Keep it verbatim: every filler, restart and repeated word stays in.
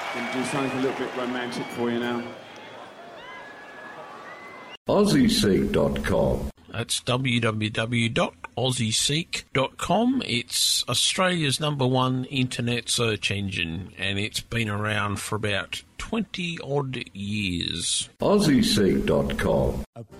Gonna do something a little bit romantic for you now. Aussie Seek dot com. That's w w w dot aussie seek dot com. It's Australia's number one internet search engine, and it's been around for about twenty odd years. Aussie Seek dot com.